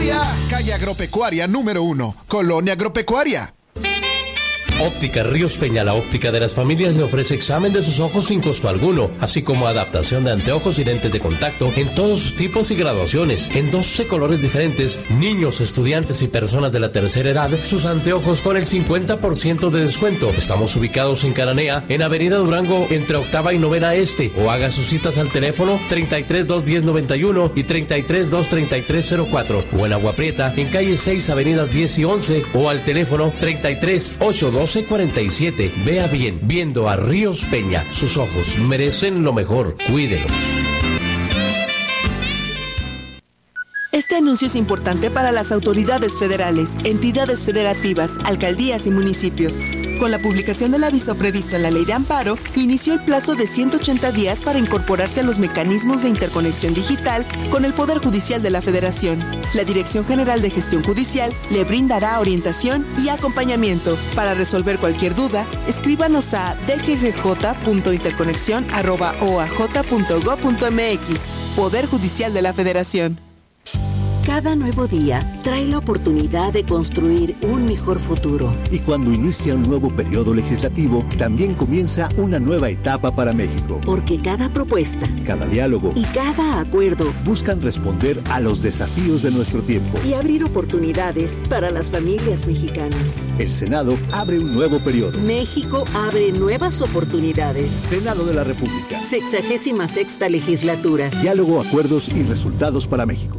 Agropecuaria. Calle Agropecuaria número 1, Colonia Agropecuaria. Óptica Ríos Peña, la óptica de las familias, le ofrece examen de sus ojos sin costo alguno, así como adaptación de anteojos y lentes de contacto en todos sus tipos y graduaciones, en 12 colores diferentes. Niños, estudiantes y personas de la tercera edad, sus anteojos con el 50% de descuento. Estamos ubicados en Cananea, en Avenida Durango, entre Octava y Novena Este, o haga sus citas al teléfono 33 210 91 y 33 233 04, o en Agua Prieta, en calle 6, Avenida 10 y 11, o al teléfono 33 812 47. Vea bien, viendo a Ríos Peña. Sus ojos merecen lo mejor. Cuídelos. Este anuncio es importante para las autoridades federales, entidades federativas, alcaldías y municipios. Con la publicación del aviso previsto en la Ley de Amparo, inició el plazo de 180 días para incorporarse a los mecanismos de interconexión digital con el Poder Judicial de la Federación. La Dirección General de Gestión Judicial le brindará orientación y acompañamiento. Para resolver cualquier duda, escríbanos a dggj.interconexión@oaj.gov.mx. Poder Judicial de la Federación. Cada nuevo día trae la oportunidad de construir un mejor futuro. Y cuando inicia un nuevo periodo legislativo, también comienza una nueva etapa para México. Porque cada propuesta, cada diálogo y cada acuerdo buscan responder a los desafíos de nuestro tiempo y abrir oportunidades para las familias mexicanas. El Senado abre un nuevo periodo. México abre nuevas oportunidades. Senado de la República. 66ª legislatura. Diálogo, acuerdos y resultados para México.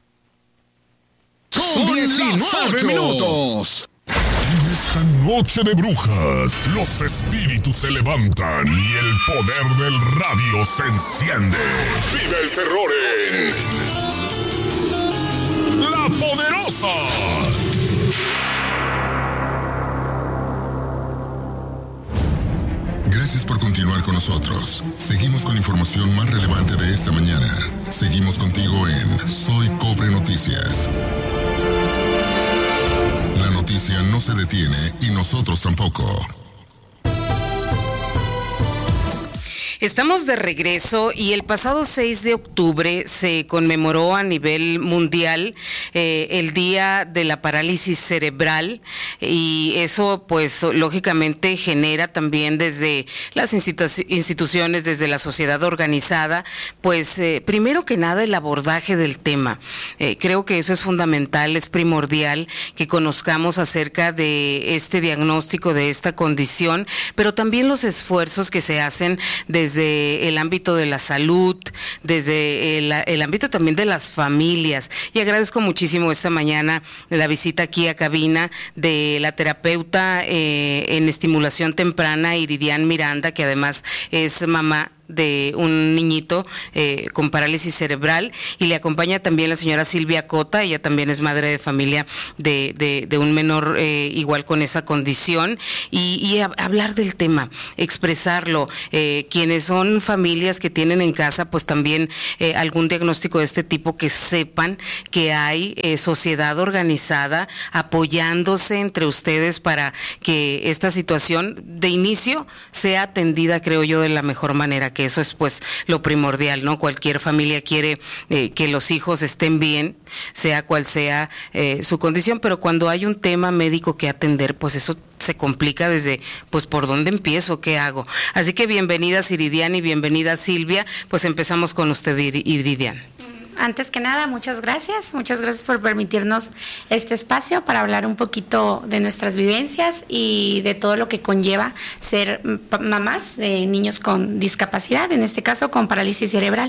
Son 19 minutos. En esta noche de brujas, los espíritus se levantan y el poder del radio se enciende. ¡Vive el terror en La Poderosa! Gracias por continuar con nosotros. Seguimos con la información más relevante de esta mañana. Seguimos contigo en Soy Cobre Noticias. La noticia no se detiene y nosotros tampoco. Estamos de regreso y el pasado 6 de octubre se conmemoró a nivel mundial el Día de la Parálisis Cerebral, y eso pues lógicamente genera también desde las instituciones, desde la sociedad organizada, pues primero que nada el abordaje del tema. Creo que eso es fundamental, es primordial que conozcamos acerca de este diagnóstico, de esta condición, pero también los esfuerzos que se hacen desde el ámbito de la salud, desde el ámbito también de las familias. Y agradezco muchísimo esta mañana la visita aquí a cabina de la terapeuta en estimulación temprana, Iridian Miranda, que además es mamá de un niñito con parálisis cerebral, y le acompaña también la señora Silvia Cota. Ella también es madre de familia de un menor igual con esa condición, y hablar del tema, expresarlo. Quienes son familias que tienen en casa pues también algún diagnóstico de este tipo, que sepan que hay sociedad organizada apoyándose entre ustedes para que esta situación de inicio sea atendida, creo yo, de la mejor manera, que eso es pues lo primordial, ¿no? Cualquier familia quiere que los hijos estén bien, sea cual sea su condición, pero cuando hay un tema médico que atender, pues eso se complica desde, pues, ¿por dónde empiezo? ¿Qué hago? Así que bienvenidas Iridian y bienvenida Silvia. Pues empezamos con usted, Iridian. Antes que nada, muchas gracias por permitirnos este espacio para hablar un poquito de nuestras vivencias y de todo lo que conlleva ser mamás de niños con discapacidad, en este caso con parálisis cerebral.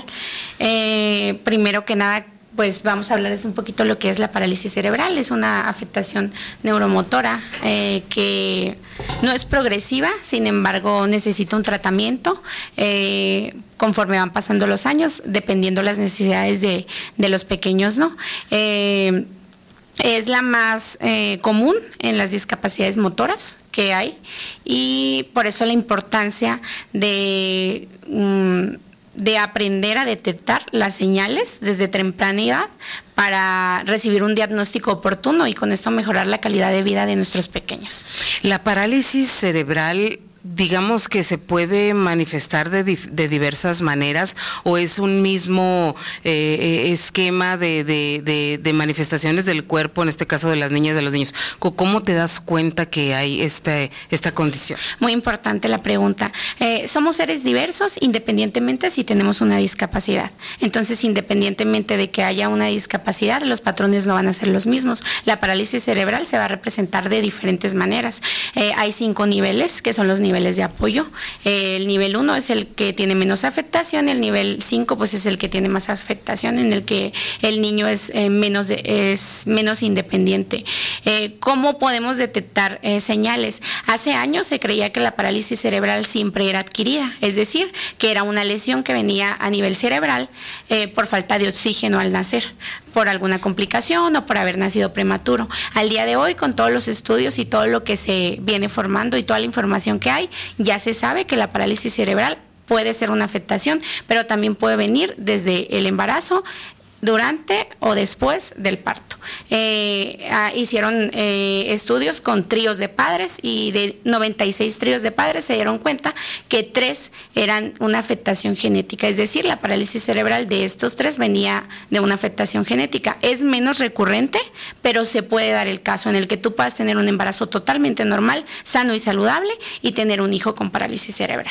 Primero que nada, pues vamos a hablarles un poquito de lo que es la parálisis cerebral. Es una afectación neuromotora que no es progresiva, sin embargo necesita un tratamiento conforme van pasando los años, dependiendo las necesidades de los pequeños, ¿no? Es la más común en las discapacidades motoras que hay, y por eso la importancia de aprender a detectar las señales desde temprana edad para recibir un diagnóstico oportuno y con esto mejorar la calidad de vida de nuestros pequeños. La parálisis cerebral digamos que se puede manifestar de diversas maneras, o es un mismo esquema de manifestaciones del cuerpo, en este caso de las niñas y de los niños. ¿Cómo te das cuenta que hay esta condición? Muy importante la pregunta. Somos seres diversos independientemente si tenemos una discapacidad. Entonces, independientemente de que haya una discapacidad, los patrones no van a ser los mismos. La parálisis cerebral se va a representar de diferentes maneras. Hay 5 niveles, que son los niveles de apoyo. El nivel 1 es el que tiene menos afectación, el nivel 5 pues es el que tiene más afectación, en el que el niño es menos independiente. ¿Cómo podemos detectar señales? Hace años se creía que la parálisis cerebral siempre era adquirida, es decir, que era una lesión que venía a nivel cerebral por falta de oxígeno al nacer, por alguna complicación o por haber nacido prematuro. Al día de hoy, con todos los estudios y todo lo que se viene formando y toda la información que hay, ya se sabe que la parálisis cerebral puede ser una afectación, pero también puede venir desde el embarazo, durante o después del parto. Hicieron estudios con tríos de padres y de 96 tríos de padres se dieron cuenta que 3 eran una afectación genética, es decir, la parálisis cerebral de estos 3 venía de una afectación genética. Es menos recurrente, pero se puede dar el caso en el que tú puedas tener un embarazo totalmente normal, sano y saludable y tener un hijo con parálisis cerebral.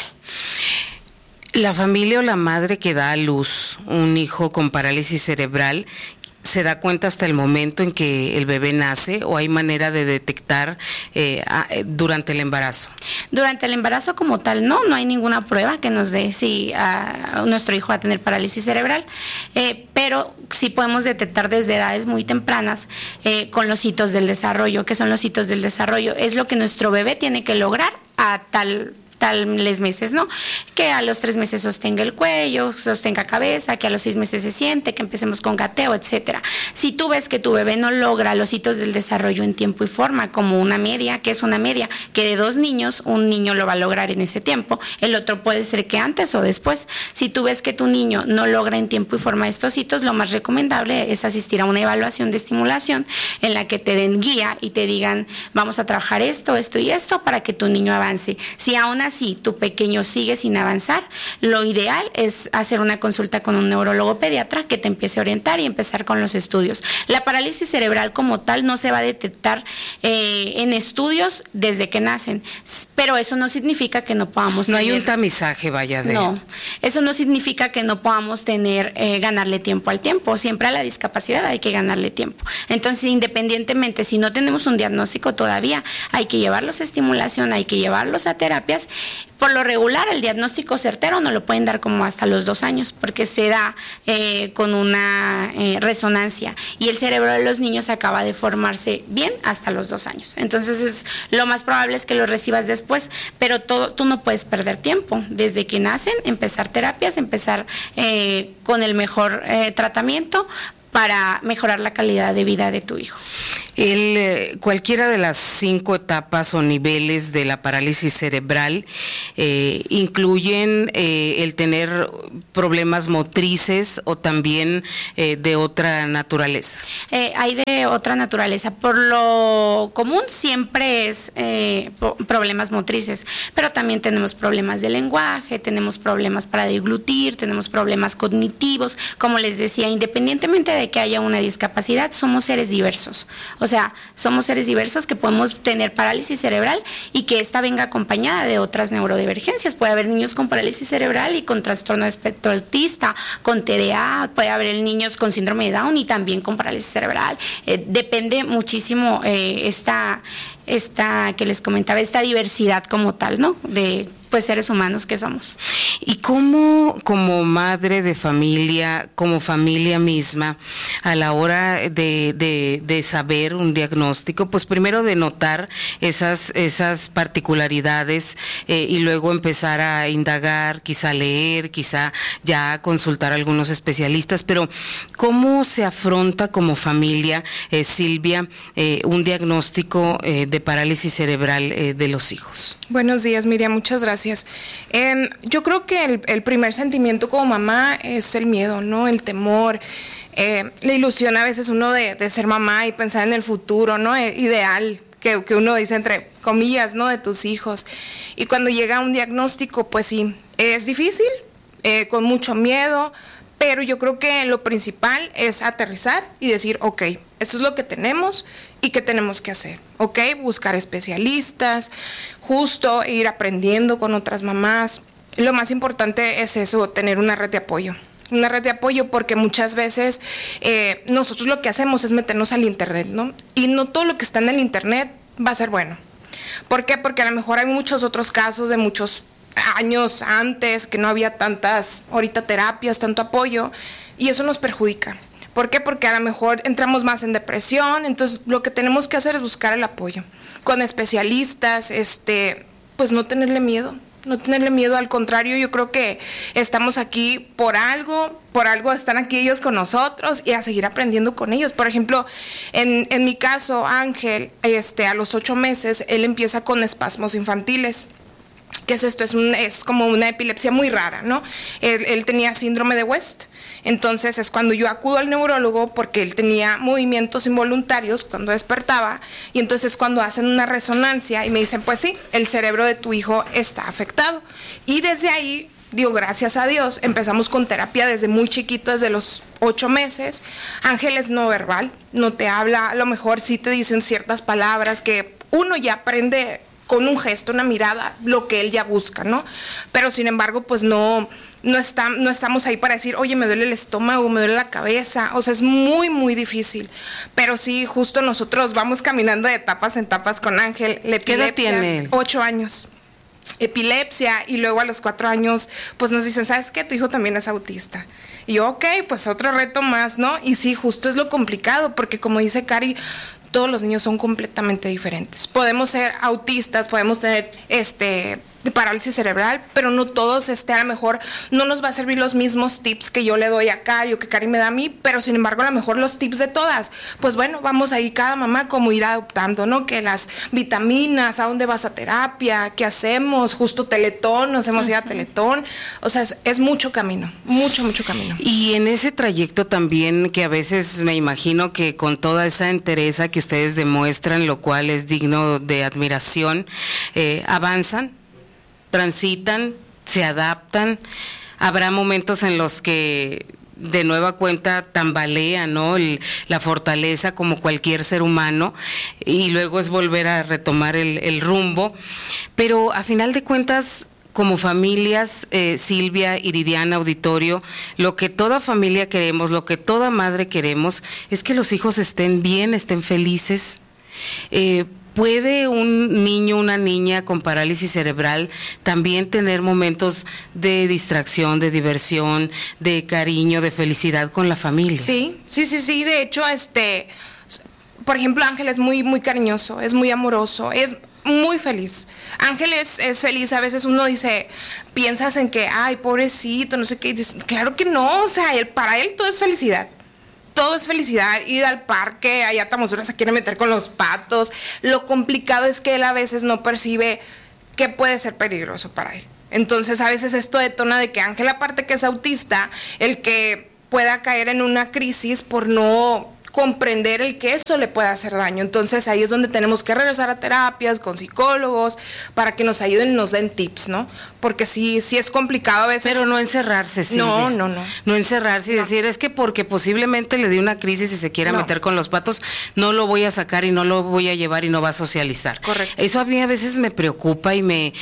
La familia o la madre que da a luz un hijo con parálisis cerebral, ¿se da cuenta hasta el momento en que el bebé nace o hay manera de detectar durante el embarazo? Durante el embarazo como tal, no hay ninguna prueba que nos dé si nuestro hijo va a tener parálisis cerebral, pero sí podemos detectar desde edades muy tempranas con los hitos del desarrollo. ¿Qué son los hitos del desarrollo? Es lo que nuestro bebé tiene que lograr a tales meses, ¿no? Que a los 3 meses sostenga el cuello, sostenga cabeza, que a los 6 meses se siente, que empecemos con gateo, etcétera. Si tú ves que tu bebé no logra los hitos del desarrollo en tiempo y forma, como una media, que es una media, que de 2 niños, un niño lo va a lograr en ese tiempo, el otro puede ser que antes o después. Si tú ves que tu niño no logra en tiempo y forma estos hitos, lo más recomendable es asistir a una evaluación de estimulación en la que te den guía y te digan, vamos a trabajar esto, esto y esto para que tu niño avance. Si aún así tu pequeño sigue sin avanzar, lo ideal es hacer una consulta con un neurólogo pediatra que te empiece a orientar y empezar con los estudios. La parálisis cerebral como tal no se va a detectar en estudios desde que nacen, pero eso no significa que no podamos tener... No hay un tamizaje, No, eso no significa que no podamos ganarle tiempo al tiempo. Siempre a la discapacidad hay que ganarle tiempo. Entonces, independientemente, si no tenemos un diagnóstico todavía, hay que llevarlos a estimulación, hay que llevarlos a terapias. Por lo regular, el diagnóstico certero no lo pueden dar como hasta los 2 años, porque se da con una resonancia y el cerebro de los niños acaba de formarse bien hasta los 2 años. Entonces, lo más probable es que lo recibas después, pero tú no puedes perder tiempo. Desde que nacen, empezar terapias, empezar con el mejor tratamiento para mejorar la calidad de vida de tu hijo. Cualquiera de las 5 etapas o niveles de la parálisis cerebral incluyen el tener problemas motrices o también de otra naturaleza. Hay de otra naturaleza. Por lo común siempre es problemas motrices, pero también tenemos problemas de lenguaje, tenemos problemas para deglutir, tenemos problemas cognitivos. Como les decía, independientemente de que haya una discapacidad, somos seres diversos. O sea, somos seres diversos que podemos tener parálisis cerebral y que esta venga acompañada de otras neurodivergencias. Puede haber niños con parálisis cerebral y con trastorno de espectro autista, con TDA, puede haber niños con síndrome de Down y también con parálisis cerebral. Depende muchísimo esta que les comentaba, esta diversidad como tal, ¿no? De seres humanos que somos. ¿Y cómo, como madre de familia, como familia misma, a la hora de saber un diagnóstico, pues primero de notar esas particularidades y luego empezar a indagar, quizá leer, quizá ya consultar a algunos especialistas, pero ¿cómo se afronta como familia, Silvia, un diagnóstico de parálisis cerebral de los hijos? Buenos días, Miriam, muchas gracias. Yo creo que el primer sentimiento como mamá es el miedo, ¿no? El temor, la ilusión a veces uno de ser mamá y pensar en el futuro, ¿no? Ideal que uno dice entre comillas, ¿no? De tus hijos. Y cuando llega un diagnóstico, pues sí, es difícil, con mucho miedo, pero yo creo que lo principal es aterrizar y decir, ok, esto es lo que tenemos y qué tenemos que hacer, ok, buscar especialistas, justo ir aprendiendo con otras mamás. Lo más importante es eso, tener una red de apoyo. Una red de apoyo, porque muchas veces nosotros lo que hacemos es meternos al internet, ¿no? Y no todo lo que está en el internet va a ser bueno. ¿Por qué? Porque a lo mejor hay muchos otros casos de muchos años antes que no había tantas, ahorita terapias, tanto apoyo, y eso nos perjudica. ¿Por qué? Porque a lo mejor entramos más en depresión, entonces lo que tenemos que hacer es buscar el apoyo. Con especialistas, pues no tenerle miedo. No tenerle miedo, al contrario, yo creo que estamos aquí por algo están aquí ellos con nosotros y a seguir aprendiendo con ellos. Por ejemplo, en mi caso, Ángel, a los 8 meses, él empieza con espasmos infantiles. ¿Qué es esto? Es como una epilepsia muy rara, ¿no? Él tenía síndrome de West. Entonces es cuando yo acudo al neurólogo porque él tenía movimientos involuntarios cuando despertaba, y entonces cuando hacen una resonancia y me dicen, pues sí, el cerebro de tu hijo está afectado. Y desde ahí, digo, gracias a Dios, empezamos con terapia desde muy chiquito, desde los 8 meses. Ángel es no verbal, no te habla, a lo mejor sí te dicen ciertas palabras que uno ya aprende con un gesto, una mirada, lo que él ya busca, ¿no? Pero sin embargo, pues no estamos ahí para decir, oye, me duele el estómago, me duele la cabeza. O sea, es muy, muy difícil. Pero sí, justo nosotros vamos caminando de etapas en etapas con Ángel. ¿Qué edad tiene él? 8 años. Epilepsia, y luego a los 4 años, pues nos dicen, ¿sabes qué? Tu hijo también es autista. Y yo, ok, pues otro reto más, ¿no? Y sí, justo es lo complicado, porque como dice Cari, todos los niños son completamente diferentes. Podemos ser autistas, podemos tener parálisis cerebral, pero no todos, a lo mejor no nos va a servir los mismos tips que yo le doy a Cari o que Cari me da a mí, pero sin embargo a lo mejor los tips de todas, pues bueno, vamos ahí cada mamá como ir adoptando, ¿no? Que las vitaminas, a dónde vas a terapia, qué hacemos, justo Teletón, nos hemos ido a Teletón, o sea, es mucho camino, mucho camino. Y en ese trayecto también, que a veces me imagino que con toda esa entereza que ustedes demuestran, lo cual es digno de admiración, avanzan, transitan, se adaptan. Habrá momentos en los que de nueva cuenta tambalea, ¿no? La fortaleza como cualquier ser humano, y luego es volver a retomar el rumbo. Pero a final de cuentas, como familias, Silvia, Iridiana, auditorio, lo que toda familia queremos, lo que toda madre queremos, es que los hijos estén bien, estén felices. ¿Puede un niño, una niña con parálisis cerebral también tener momentos de distracción, de diversión, de cariño, de felicidad con la familia? Sí. De hecho, por ejemplo, Ángel es muy, muy cariñoso, es muy amoroso, es muy feliz. Ángel es feliz. A veces uno dice, piensas en que, ay, pobrecito, no sé qué. Claro que no, o sea, para él todo es felicidad. Todo es felicidad, ir al parque, allá Tamosura se quiere meter con los patos. Lo complicado es que él a veces no percibe que puede ser peligroso para él. Entonces a veces esto detona de que Ángel, aparte que es autista, el que pueda caer en una crisis por no comprender el que eso le puede hacer daño. Entonces ahí es donde tenemos que regresar a terapias con psicólogos para que nos ayuden, nos den tips, ¿no? Porque sí es complicado a veces. Pero no encerrarse, Silvia. No encerrarse y decir, es que porque posiblemente le dé una crisis y se quiera meter con los patos, no lo voy a sacar y no lo voy a llevar y no va a socializar. Correcto. Eso a mí a veces me preocupa y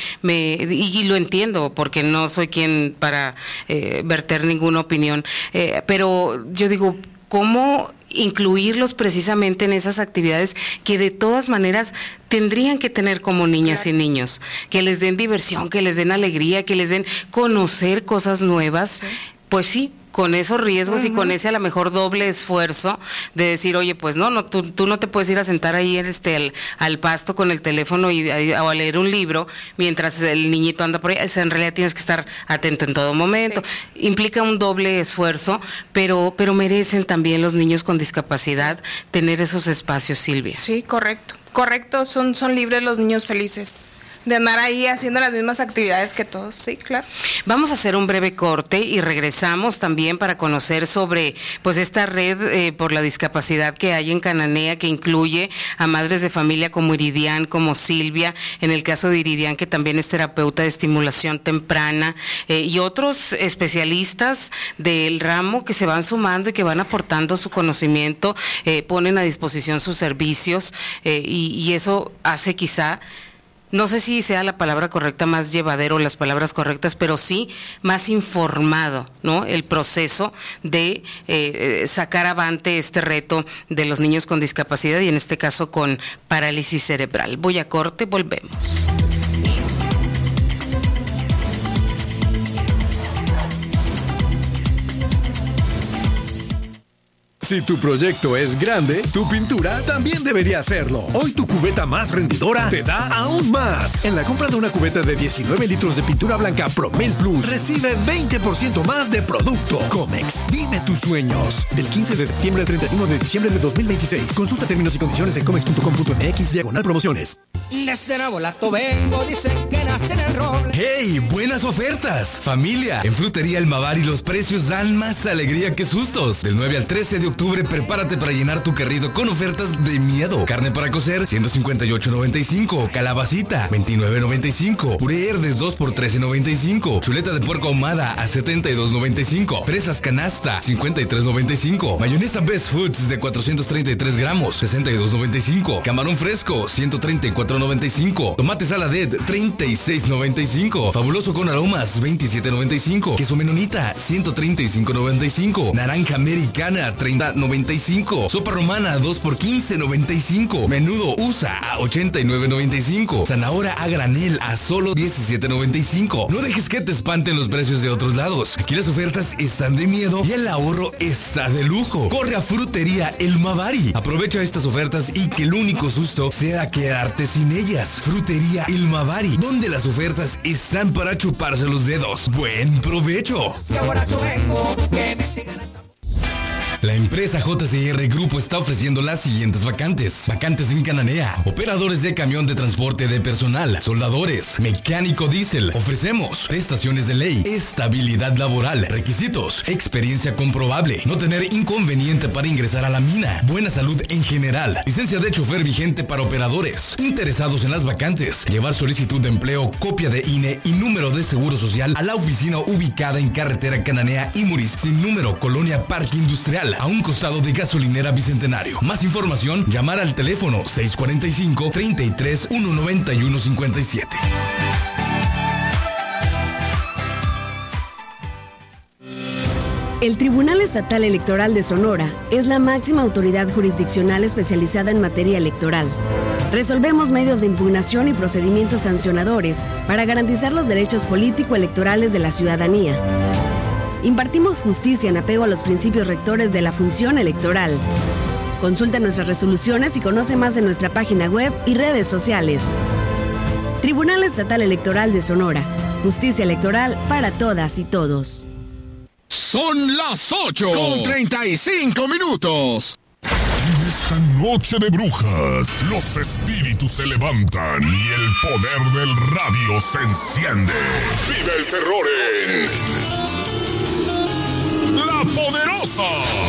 y lo entiendo, porque no soy quien para verter ninguna opinión. Pero yo digo, ¿cómo incluirlos precisamente en esas actividades que de todas maneras tendrían que tener como niñas y niños? Que les den diversión, que les den alegría, que les den conocer cosas nuevas. Sí. Pues sí, con esos riesgos y con ese a lo mejor doble esfuerzo de decir, oye, pues no, tú no te puedes ir a sentar ahí al pasto con el teléfono o a leer un libro mientras el niñito anda por ahí. O sea, en realidad tienes que estar atento en todo momento. Sí. Implica un doble esfuerzo, pero merecen también los niños con discapacidad tener esos espacios, Silvia. Sí, correcto, son libres los niños felices. de andar ahí haciendo las mismas actividades que todos. Sí, claro. Vamos a hacer un breve corte y regresamos también para conocer sobre pues esta red por la discapacidad que hay en Cananea, que incluye a madres de familia como Iridian, como Silvia, en el caso de Iridian, que también es terapeuta de estimulación temprana, y otros especialistas del ramo que se van sumando y que van aportando su conocimiento, ponen a disposición sus servicios, y eso hace quizá, no sé si sea la palabra correcta, más llevadero, las palabras correctas, pero sí más informado, ¿no? El proceso de sacar avante este reto de los niños con discapacidad y en este caso con parálisis cerebral. Voy a corte, volvemos. Si tu proyecto es grande, tu pintura también debería serlo. Hoy tu cubeta más rendidora te da aún más. En la compra de una cubeta de 19 litros de pintura blanca Promel Plus, recibe 20% más de producto. Comex, vive tus sueños. Del 15 de septiembre al 31 de diciembre de 2026. Consulta términos y condiciones en comex.com.mx/promociones. Desde Nabolato vengo, dicen que nace en el roble. ¡Hey! ¡Buenas ofertas! Familia, en Frutería El Mavari los precios dan más alegría que sustos. Del 9 al 13 de octubre, prepárate para llenar tu carrito con ofertas de miedo. Carne para cocer, 158.95. Calabacita, 29.95. Puré Herdes 2 por 13.95. Chuleta de puerco ahumada a 72.95. Fresas canasta, 53.95. Mayonesa Best Foods de 433 gramos, 62.95. Camarón fresco, 134.95. Tomate saladet, 36.95. Fabuloso con aromas, 27.95. Queso menonita, 135.95. Naranja americana, 30.95. Sopa romana 2 por 15.95. Menudo USA a 89.95. Zanahoria a granel a solo 17.95. No dejes que te espanten los precios de otros lados. Aquí las ofertas están de miedo y el ahorro está de lujo. Corre a Frutería El Mavari. Aprovecha estas ofertas y que el único susto sea quedarte sin ellas. Frutería El Mavari, donde las ofertas están para chuparse los dedos. Buen provecho. La empresa JCR Grupo está ofreciendo las siguientes vacantes. Vacantes en Cananea. Operadores de camión de transporte de personal. Soldadores. Mecánico diésel. Ofrecemos prestaciones de ley. Estabilidad laboral. Requisitos. Experiencia comprobable. No tener inconveniente para ingresar a la mina. Buena salud en general. Licencia de chofer vigente para operadores. Interesados en las vacantes. Llevar solicitud de empleo, copia de INE y número de seguro social a la oficina ubicada en carretera Cananea y Muris, sin número, Colonia Parque Industrial, a un costado de Gasolinera Bicentenario. Más información, llamar al teléfono 645-33-191-57. El Tribunal Estatal Electoral de Sonora es la máxima autoridad jurisdiccional especializada en materia electoral. Resolvemos medios de impugnación y procedimientos sancionadores para garantizar los derechos político-electorales de la ciudadanía. Impartimos justicia en apego a los principios rectores de la función electoral. Consulta nuestras resoluciones y conoce más en nuestra página web y redes sociales. Tribunal Estatal Electoral de Sonora. Justicia electoral para todas y todos. Son las 8:35. En esta noche de brujas, los espíritus se levantan y el poder del radio se enciende. Vive el terror en La Poderosa.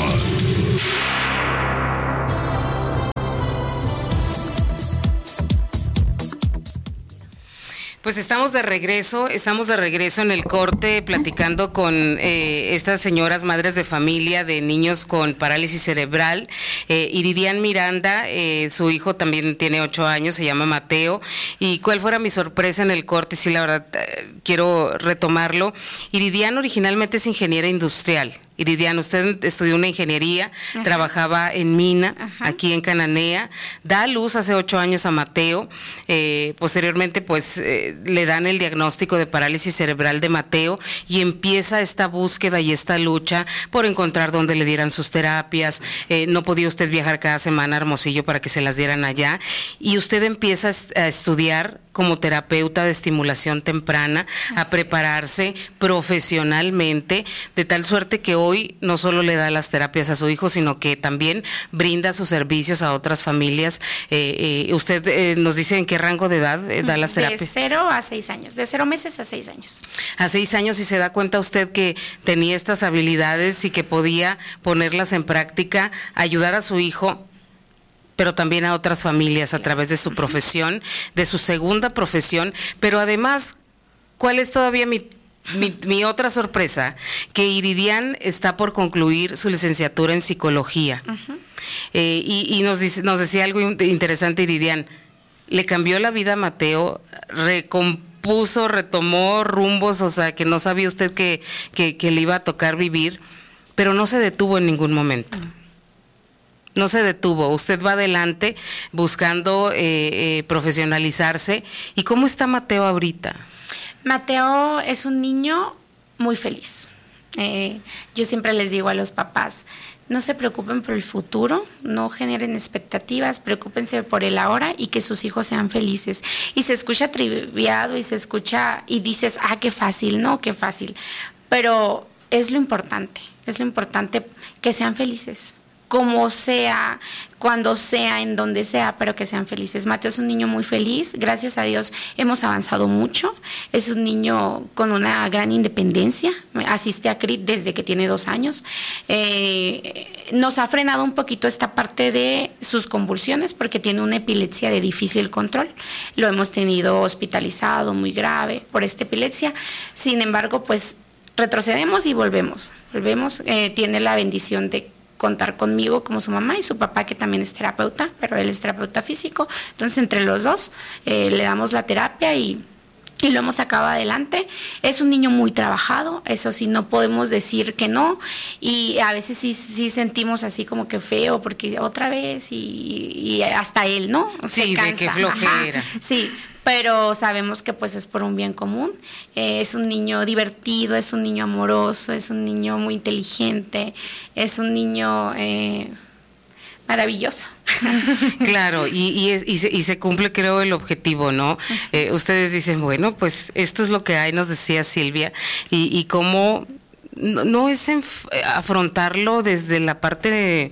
Pues estamos de regreso en el corte platicando con estas señoras madres de familia de niños con parálisis cerebral. Iridian Miranda, su hijo también tiene 8 años, se llama Mateo. Y cuál fuera mi sorpresa en el corte, sí, la verdad, quiero retomarlo. Iridian originalmente es ingeniera industrial. Iridian, usted estudió una ingeniería, ajá, trabajaba en mina, ajá, aquí en Cananea, da a luz hace 8 años a Mateo, posteriormente pues le dan el diagnóstico de parálisis cerebral de Mateo y empieza esta búsqueda y esta lucha por encontrar dónde le dieran sus terapias. No podía usted viajar cada semana a Hermosillo para que se las dieran allá y usted empieza a estudiar como terapeuta de estimulación temprana, a prepararse profesionalmente, de tal suerte que hoy no solo le da las terapias a su hijo, sino que también brinda sus servicios a otras familias. Usted nos dice en qué rango de edad da las terapias. De 0 a 6 años, de 0 meses a 6 años. A 6 años, y se da cuenta usted que tenía estas habilidades y que podía ponerlas en práctica, ayudar a su hijo, pero también a otras familias a través de su profesión, de su segunda profesión, pero además, ¿cuál es todavía mi otra sorpresa? Que Iridian está por concluir su licenciatura en psicología. Y nos decía algo interesante, Iridian. Le cambió la vida a Mateo, retomó rumbos, o sea, que no sabía usted que le iba a tocar vivir, pero no se detuvo en ningún momento. No se detuvo, usted va adelante buscando profesionalizarse. ¿Y cómo está Mateo ahorita? Mateo es un niño muy feliz. Yo siempre les digo a los papás, no se preocupen por el futuro, no generen expectativas, preocúpense por el ahora y que sus hijos sean felices. Y se escucha triviado y se escucha y dices, qué fácil, no, qué fácil. Pero es lo importante que sean felices. Como sea, cuando sea, en donde sea, pero que sean felices. Mateo es un niño muy feliz, gracias a Dios hemos avanzado mucho, es un niño con una gran independencia, asiste a CRIT desde que tiene 2 años, nos ha frenado un poquito esta parte de sus convulsiones porque tiene una epilepsia de difícil control, lo hemos tenido hospitalizado muy grave por esta epilepsia, sin embargo pues retrocedemos y volvemos, tiene la bendición de contar conmigo como su mamá y su papá, que también es terapeuta, pero él es terapeuta físico. Entonces, entre los dos le damos la terapia y lo hemos sacado adelante. Es un niño muy trabajado, eso sí, no podemos decir que no, y a veces sí sentimos así como que feo, porque otra vez y hasta él, ¿no? Sí, de que flojera. Ajá, sí, pero sabemos que pues es por un bien común. Es un niño divertido, es un niño amoroso, es un niño muy inteligente, es un niño maravilloso. Claro, y se cumple, creo, el objetivo, ¿no? Ustedes dicen, bueno, pues esto es lo que hay, nos decía Silvia, y cómo no es afrontarlo desde la parte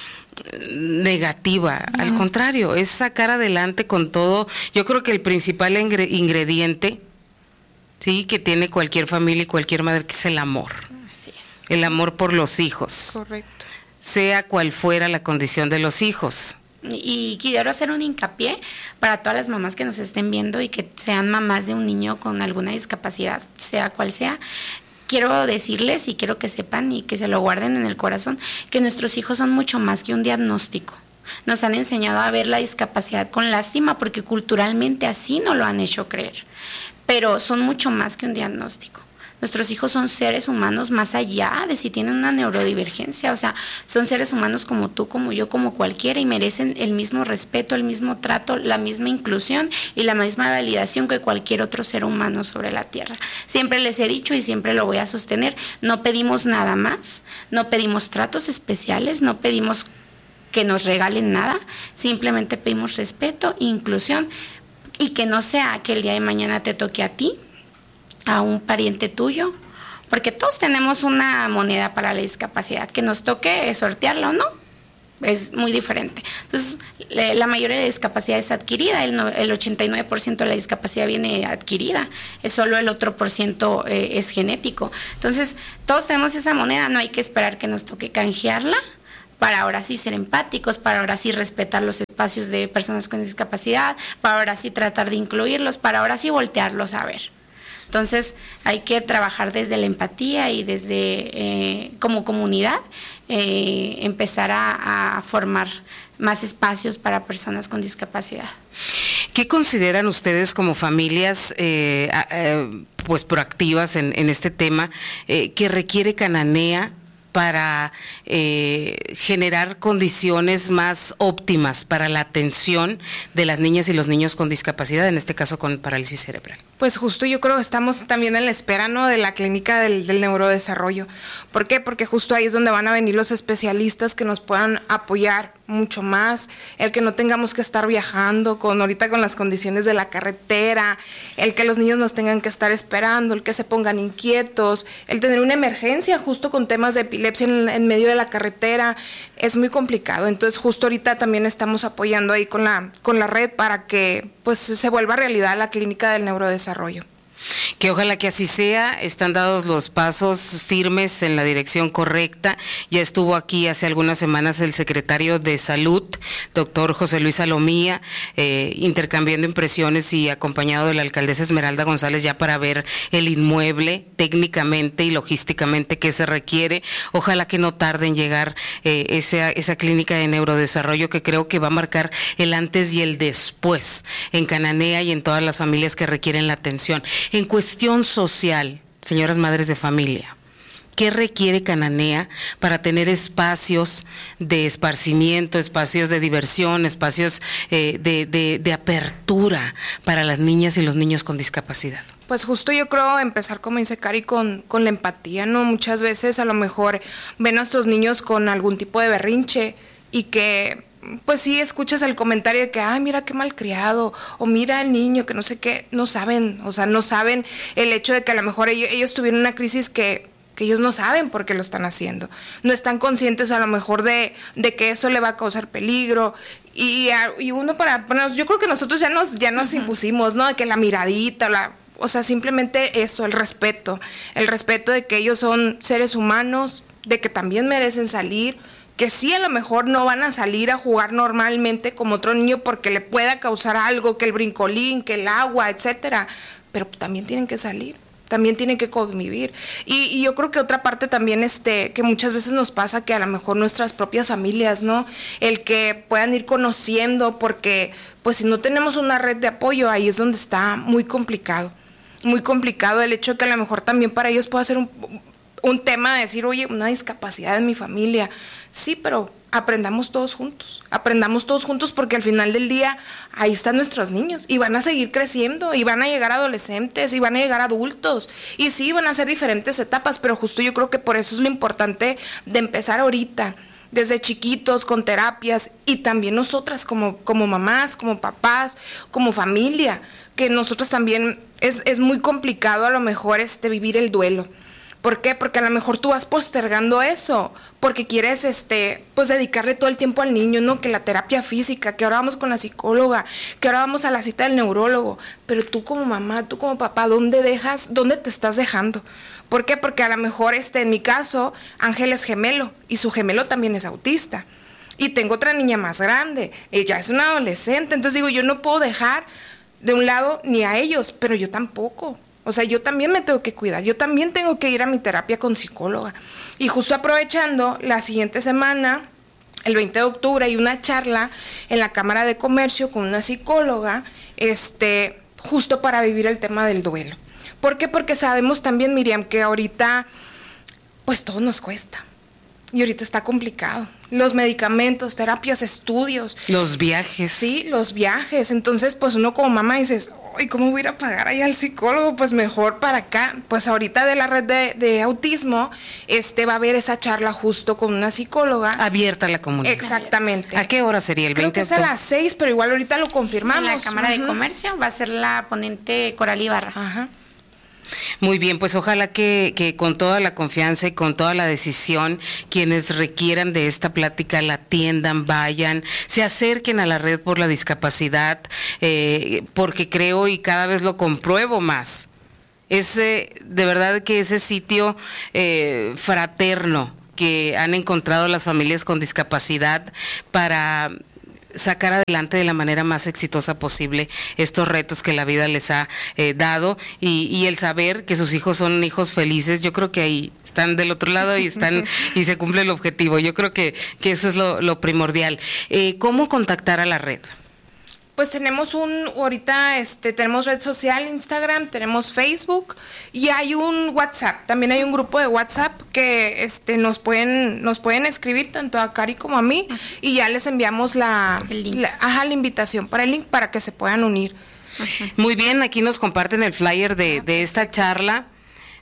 negativa, al contrario, es sacar adelante con todo. Yo creo que el principal ingrediente, sí, que tiene cualquier familia y cualquier madre, que es el amor. Así es. El amor por los hijos. Correcto. Sea cual fuera la condición de los hijos. Y quiero hacer un hincapié para todas las mamás que nos estén viendo y que sean mamás de un niño con alguna discapacidad, sea cual sea. Quiero decirles y quiero que sepan y que se lo guarden en el corazón, que nuestros hijos son mucho más que un diagnóstico. Nos han enseñado a ver la discapacidad con lástima porque culturalmente así nos lo han hecho creer, pero son mucho más que un diagnóstico. Nuestros hijos son seres humanos más allá de si tienen una neurodivergencia, o sea, son seres humanos como tú, como yo, como cualquiera, y merecen el mismo respeto, el mismo trato, la misma inclusión y la misma validación que cualquier otro ser humano sobre la tierra. Siempre les he dicho y siempre lo voy a sostener, no pedimos nada más, no pedimos tratos especiales, no pedimos que nos regalen nada, simplemente pedimos respeto e inclusión, y que no sea que el día de mañana te toque a ti, a un pariente tuyo, porque todos tenemos una moneda para la discapacidad, que nos toque sortearla o no, es muy diferente. Entonces, la mayoría de la discapacidad es adquirida, el 89% de la discapacidad viene adquirida, es solo el otro % es genético. Entonces, todos tenemos esa moneda, no hay que esperar que nos toque canjearla, para ahora sí ser empáticos, para ahora sí respetar los espacios de personas con discapacidad, para ahora sí tratar de incluirlos, para ahora sí voltearlos a ver. Entonces hay que trabajar desde la empatía y desde como comunidad empezar a formar más espacios para personas con discapacidad. ¿Qué consideran ustedes como familias pues proactivas en este tema que requiere Cananea para generar condiciones más óptimas para la atención de las niñas y los niños con discapacidad, en este caso con parálisis cerebral? Pues justo yo creo que estamos también en la espera, ¿no?, de la clínica del neurodesarrollo. ¿Por qué? Porque justo ahí es donde van a venir los especialistas que nos puedan apoyar mucho más, el que no tengamos que estar viajando ahorita con las condiciones de la carretera, el que los niños nos tengan que estar esperando, el que se pongan inquietos, el tener una emergencia justo con temas de epilepsia en medio de la carretera, es muy complicado. Entonces justo ahorita también estamos apoyando ahí con la red para que pues se vuelva realidad la clínica del neurodesarrollo. Que ojalá que así sea. Están dados los pasos firmes en la dirección correcta. Ya estuvo aquí hace algunas semanas el secretario de Salud, doctor José Luis Salomía, intercambiando impresiones y acompañado de la alcaldesa Esmeralda González ya para ver el inmueble técnicamente y logísticamente que se requiere. Ojalá que no tarde en llegar esa clínica de neurodesarrollo, que creo que va a marcar el antes y el después en Cananea y en todas las familias que requieren la atención. En cuestión social, señoras madres de familia, ¿qué requiere Cananea para tener espacios de esparcimiento, espacios de diversión, espacios de apertura para las niñas y los niños con discapacidad? Pues justo yo creo empezar, como dice Cari, con la empatía, ¿no? Muchas veces a lo mejor ven a nuestros niños con algún tipo de berrinche y que pues sí escuchas el comentario de que, ay, mira qué malcriado, o mira el niño, que no sé qué, no saben, o sea, no saben el hecho de que a lo mejor ellos tuvieron una crisis que ellos no saben por qué lo están haciendo, no están conscientes a lo mejor de que eso le va a causar peligro, y uno yo creo que nosotros ya nos impusimos, ¿no? De que la miradita, o sea, simplemente eso, el respeto de que ellos son seres humanos, de que también merecen salir, que sí a lo mejor no van a salir a jugar normalmente como otro niño porque le pueda causar algo, que el brincolín, que el agua, etcétera, pero también tienen que salir, también tienen que convivir. Y yo creo que otra parte también que muchas veces nos pasa, que a lo mejor nuestras propias familias, ¿no? El que puedan ir conociendo, porque pues si no tenemos una red de apoyo, ahí es donde está muy complicado el hecho de que a lo mejor también para ellos pueda ser un tema de decir, oye, una discapacidad en mi familia. Sí, pero aprendamos todos juntos porque al final del día ahí están nuestros niños y van a seguir creciendo y van a llegar adolescentes y van a llegar adultos y sí, van a ser diferentes etapas, pero justo yo creo que por eso es lo importante de empezar ahorita, desde chiquitos, con terapias, y también nosotras como mamás, como papás, como familia, que nosotros también es muy complicado a lo mejor vivir el duelo. ¿Por qué? Porque a lo mejor tú vas postergando eso, porque quieres pues dedicarle todo el tiempo al niño, ¿no? Que la terapia física, que ahora vamos con la psicóloga, que ahora vamos a la cita del neurólogo, pero tú como mamá, tú como papá, ¿dónde te estás dejando? ¿Por qué? Porque a lo mejor en mi caso, Ángel es gemelo y su gemelo también es autista. Y tengo otra niña más grande, ella es una adolescente, entonces digo, yo no puedo dejar de un lado ni a ellos, pero yo tampoco. O sea, yo también me tengo que cuidar, yo también tengo que ir a mi terapia con psicóloga. Y justo aprovechando, la siguiente semana, el 20 de octubre, hay una charla en la Cámara de Comercio con una psicóloga, justo para vivir el tema del duelo. ¿Por qué? Porque sabemos también, Miriam, que ahorita, pues todo nos cuesta. Y ahorita está complicado. Los medicamentos, terapias, estudios. Los viajes. Sí, los viajes. Entonces, pues uno como mamá dices, ay, ¿cómo voy a ir a pagar ahí al psicólogo? Pues mejor para acá. Pues ahorita de la red de autismo, va a haber esa charla justo con una psicóloga. Abierta a la comunidad. Exactamente. ¿A qué hora sería? ¿El 20 Creo que es a las 6, pero igual ahorita lo confirmamos. En la Cámara de Comercio va a ser la ponente Coral Ibarra. Ajá. Muy bien, pues ojalá que con toda la confianza y con toda la decisión, quienes requieran de esta plática la atiendan, vayan, se acerquen a la Red por la Discapacidad, porque creo y cada vez lo compruebo más, de verdad que ese sitio fraterno que han encontrado las familias con discapacidad para sacar adelante de la manera más exitosa posible estos retos que la vida les ha dado, y el saber que sus hijos son hijos felices, yo creo que ahí están del otro lado y se cumple el objetivo. Yo creo que eso es lo primordial. ¿Cómo contactar a la red? Pues tenemos ahorita tenemos red social, Instagram, tenemos Facebook y hay un WhatsApp, también hay un grupo de WhatsApp que nos pueden escribir tanto a Cari como a mí y ya les enviamos la invitación para el link para que se puedan unir. Muy bien, aquí nos comparten el flyer de esta charla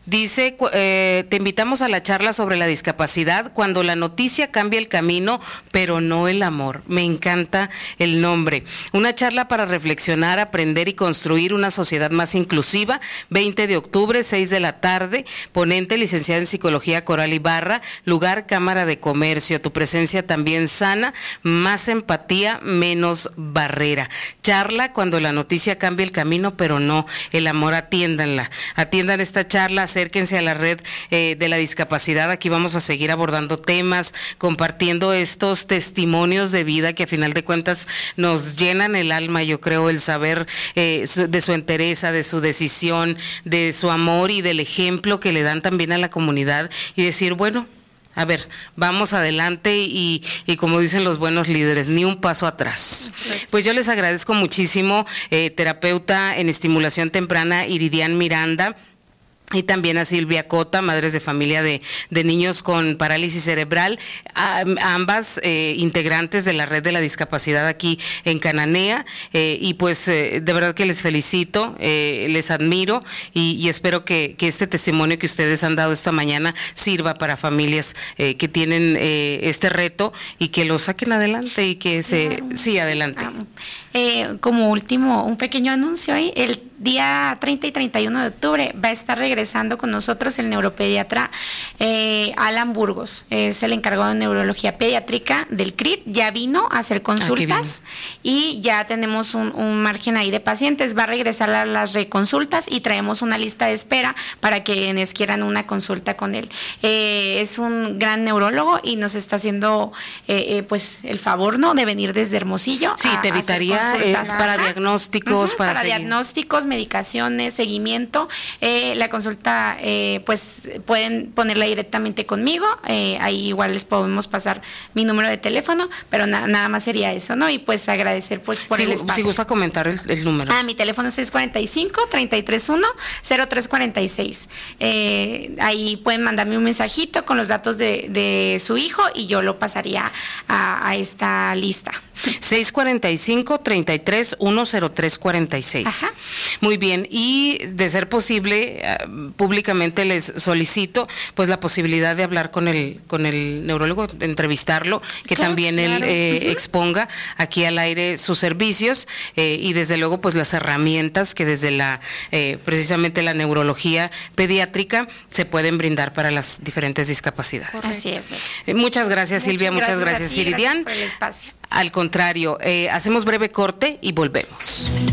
Dice, te invitamos a la charla sobre la discapacidad, cuando la noticia cambia el camino, pero no el amor. Me encanta el nombre. Una charla para reflexionar, aprender y construir una sociedad más inclusiva, 20 de octubre, 6 de la tarde, ponente licenciada en Psicología Coral Ibarra, lugar Cámara de Comercio, tu presencia también sana, más empatía, menos barrera. Charla cuando la noticia cambia el camino, pero no el amor. Atiéndanla, atiendan esta charla, acérquense a la red de la discapacidad. Aquí vamos a seguir abordando temas, compartiendo estos testimonios de vida que a final de cuentas nos llenan el alma, yo creo, el saber de su entereza, de su decisión, de su amor y del ejemplo que le dan también a la comunidad, y decir, bueno, a ver, vamos adelante y como dicen los buenos líderes, ni un paso atrás. Pues yo les agradezco muchísimo, terapeuta en estimulación temprana Iridian Miranda, y también a Silvia Cota, madres de familia de niños con parálisis cerebral, ambas integrantes de la red de la discapacidad aquí en Cananea, y pues de verdad que les felicito, les admiro y espero que este testimonio que ustedes han dado esta mañana sirva para familias que tienen este reto y que lo saquen adelante y que sí, adelante. Como último, un pequeño anuncio ahí, el día 30 y 31 de octubre va a estar regresando con nosotros el neuropediatra Alan Burgos, es el encargado de neurología pediátrica del CRIP, ya vino a hacer consultas y ya tenemos un margen ahí de pacientes, va a regresar a las reconsultas y traemos una lista de espera para quienes quieran una consulta con él. Es un gran neurólogo y nos está haciendo pues el favor, ¿no?, de venir desde Hermosillo. Sí, te evitaría para diagnósticos, para diagnósticos, medicaciones, seguimiento. La consulta, pues pueden ponerla directamente conmigo, ahí igual les podemos pasar mi número de teléfono, pero nada más sería eso, ¿no? Y pues agradecer pues por el espacio. Si gusta comentar el número. Mi teléfono es 645-331-0346. Ahí pueden mandarme un mensajito con los datos de su hijo y yo lo pasaría a esta lista. 645-33-10346. Ajá. Muy bien, y de ser posible, públicamente les solicito pues la posibilidad de hablar con el neurólogo, de entrevistarlo, que claro, también él exponga aquí al aire sus servicios y desde luego pues las herramientas que desde precisamente la neurología pediátrica se pueden brindar para las diferentes discapacidades. Así es. Muchas gracias, Silvia, muchas gracias, Iridian. Gracias por el espacio. Al contrario, hacemos breve corte y volvemos.